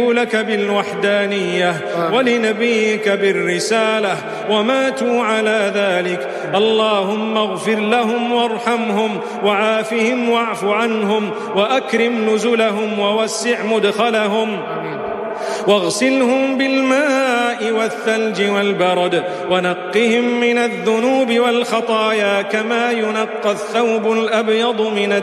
لك بالوحدانية ولنبيك بالرسالة وماتوا على ذلك. اللهم اغفر لهم وارحمهم وعافهم واعف عنهم وأكرم نزلهم ووسع مدخلهم واغسلهم بالماء والثلج والبرد ونقهم من الذنوب والخطايا كما ينقى الثوب الأبيض من